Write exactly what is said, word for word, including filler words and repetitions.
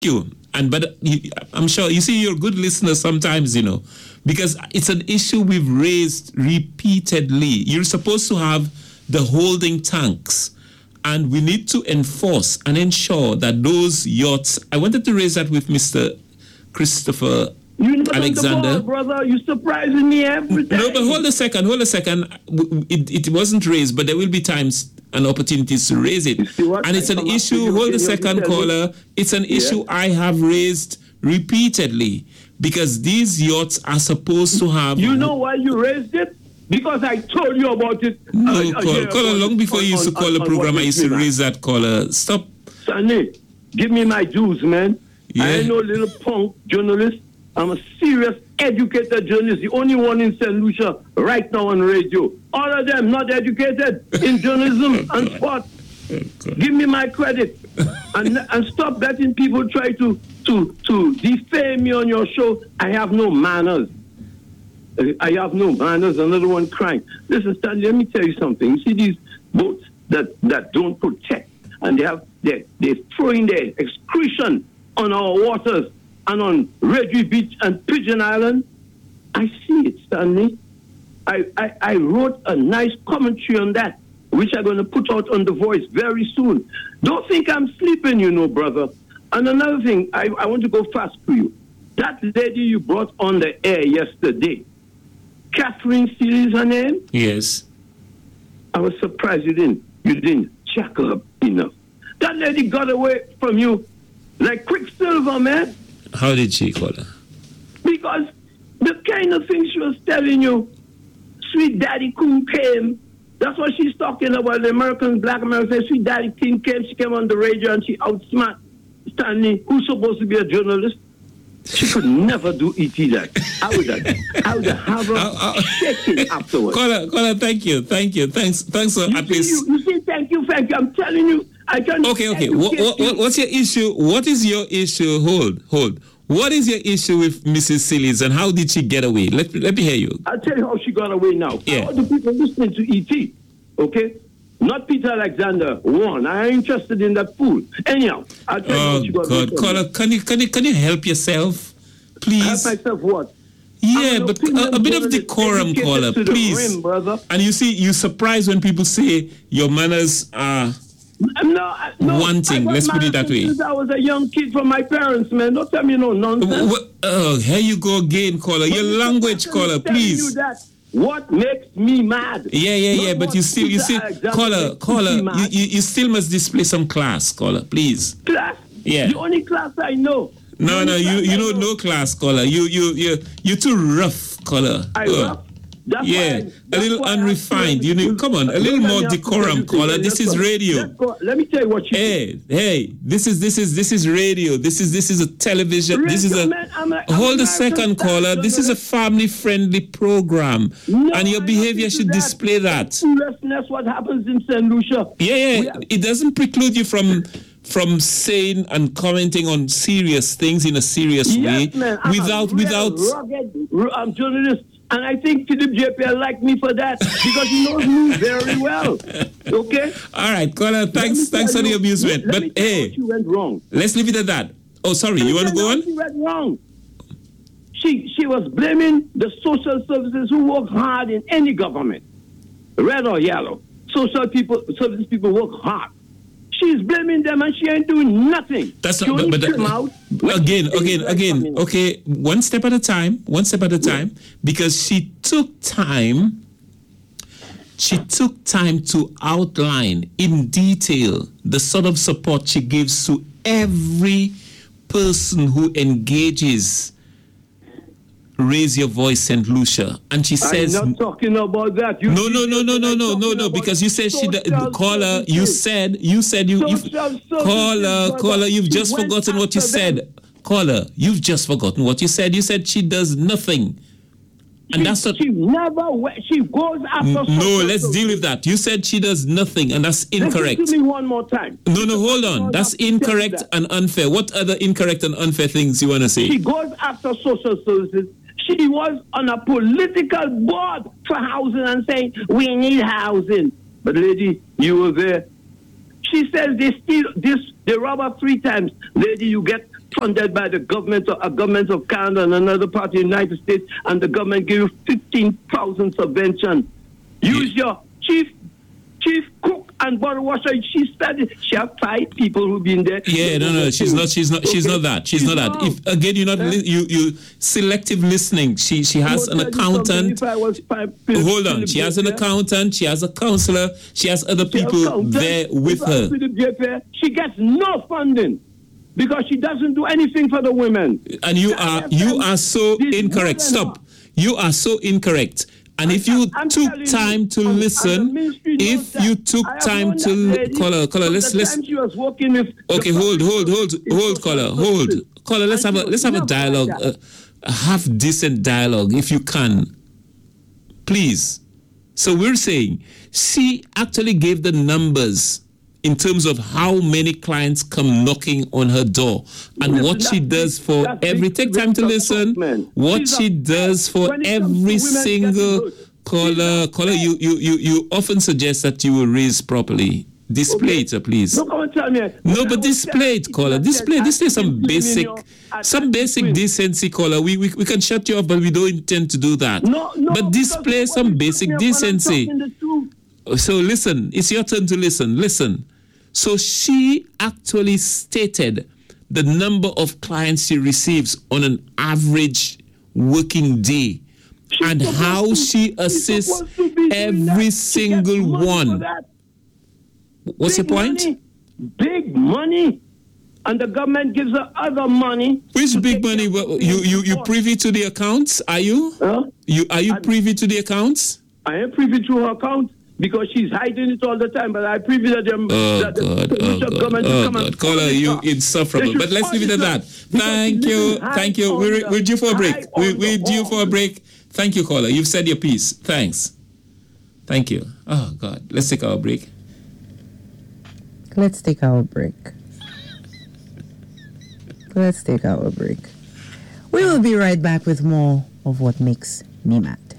you. And but you, I'm sure you see you're a good listener sometimes, you know, because it's an issue we've raised repeatedly. You're supposed to have the holding tanks, and we need to enforce and ensure that those yachts. I wanted to raise that with Mister Christopher You know Alexander. The ball, brother, you're surprising me every day. No, but hold a second, hold a second. It, it wasn't raised, but there will be times and opportunities to raise it. And it's an issue, hold a second, caller. It's an issue yeah. I have raised repeatedly because these yachts are supposed to have... You know why you raised it? Because I told you about it. No, uh, call, caller, long before on, you used to call on, the program, I used to raise that, caller. Stop. Sonny, give me my dues, man. Yeah. I ain't no little punk journalist. I'm a serious, educated journalist, the only one in Saint Lucia right now on radio. All of them not educated in journalism and sport. Give me my credit. And and stop letting people try to, to, to defame me on your show. I have no manners. I have no manners. Another one crying. Listen, Stanley, let me tell you something. You see these boats that, that don't protect, and they have, they're, they're throwing their excretion on our waters, and on Redwood Beach and Pigeon Island. I see it, Stanley. I, I, I wrote a nice commentary on that, which I'm going to put out on The Voice very soon. Don't think I'm sleeping, you know, brother. And another thing, I, I want to go fast for you. That lady you brought on the air yesterday, Catherine Steele is her name? Yes. I was surprised you didn't, you didn't check her up enough. That lady got away from you like Quicksilver, man. How did she call her? Because the kind of things she was telling you, Sweet Daddy King came. That's what she's talking about. The Americans, black Americans, Sweet Daddy King came. She came on the radio and she outsmart Stanley, who's supposed to be a journalist. She could never do E T that. I would have, I would have her uh, uh, shaking afterwards. Caller, caller, thank you, thank you, thanks, thanks for you at see, least. You, you see, thank you, thank you. I'm telling you, I can. Okay, okay. What, what, what's your issue? What is your issue? Hold, hold. What is your issue with Missus Sillies and how did she get away? Let, let me hear you. I'll tell you how she got away now. Yeah. All the people listening to E T, okay? Not Peter Alexander, one. I ain't interested in that fool. Anyhow, I'll tell oh, you how she got God. away. Caller, can you, can, you, can you help yourself, please? Help myself what? Yeah, but a, a bit of decorum, caller, please. Rim, and you see, you're surprised when people say your manners are... No, no, wanting, let's put it that way. Since I was a young kid from my parents, man. Don't tell me no nonsense. What, oh, here you go again, caller. Your language, caller, please. You that. What makes me mad? Yeah, yeah, yeah. But you still, you still, caller, caller, you, you, you still must display some class, caller, please. Class? Yeah. The only class I know. No, no, you, you know, no class, caller. You, you, you, you're too rough, caller. I oh. rough? That's yeah, a little unrefined. You know, come on, a little more decorum, caller. This is radio. Let me tell you what you. Hey, hey, this is this is this is radio. This is this is a television. This is a. Hold a second, caller. This is a family-friendly program, and your behavior should display that. That's what happens in Saint Lucia. Yeah, yeah. It doesn't preclude you from. From saying and commenting on serious things in a serious yes, way, man. I'm without a without. Rugged, I'm journalist, and I think Philip J P L liked me for that because he knows me very well. Okay. All right, caller. Thanks, thanks for the amusement. Let, but let hey, you went wrong. Let's leave it at that. Oh, sorry. You want to go on? She went wrong. She she was blaming the social services who work hard in any government, red or yellow. Social people, service people work hard. She's blaming them and she ain't doing nothing. That's not, but, but uh, again, again, again. Okay, one step at a time. One step at a time, yeah. Because she took time. She took time to outline in detail the sort of support she gives to every person who engages Raise Your Voice Saint Lucia, and she says, "I'm not talking about that." You no, no, no, no, no, no, no, no, because you said she. Caller, you said, you said you. Caller, caller, you've just forgotten what you said. Caller, you've just forgotten what you said. You said she does nothing, and she, that's what she never. She goes after. No, let's deal with that. You said she does nothing, and that's incorrect. Listen to me one more time. No, no, hold on. That's incorrect and unfair. What other incorrect and unfair things you want to say? She goes after social services. She was on a political board for housing and saying, we need housing. But lady, you were there. she says they steal this, they rob her three times. Lady, you get funded by the government or a government of Canada and another part of the United States, and the government give you fifteen thousand subvention. Use your chief chief cook and bottle washer. She said she have five people who've been there. Yeah, no, no, she's not. She's not. She's okay. not that. She's, she's not that. Wrong. If again, you're not. Yeah. Li- you you selective listening. She she has an accountant. Five, Hold on. She has an accountant. She has a counselor. She has other people there with her. She gets no funding because she doesn't do anything for the women. And you are you are so incorrect. Stop. You are so incorrect. And if you I'm took time to I'm, listen, if you took time to caller, caller, let's let's. Okay, hold, hold, hold, hold, caller, hold, caller. Let's have a let's have a dialogue, uh, a half decent dialogue, if you can, please. So we're saying she actually gave the numbers in terms of how many clients come knocking on her door and what she does for every, take time to listen, what she does for every single caller, caller, you, you, you, you often suggest that you will raise properly. Display it, please. No, but display it, caller. Display, display some basic, some basic decency, caller. We, we, we can shut you off, but we don't intend to do that. But display some basic decency. So listen, it's your turn to listen. Listen. So she actually stated the number of clients she receives on an average working day she's and how she assists every single one. What's big your point? Money, big money. And the government gives her other money. Which big money? Well, you, you, you privy to the accounts? Are you? Huh? You Are you privy to the accounts? I am privy to her account. Because she's hiding it all the time, but I privilege them. Oh, that God, the oh, God, government oh, come God. Caller, you insufferable. But let's leave it at that. Thank you, thank you. We're, we're due for a break. We're, we're due for a break. Thank you, caller. You've said your piece. Thanks. Thank you. Oh, God. Let's take our break. Let's take our break. Let's take our break. We will be right back with more of What Makes Me Mad.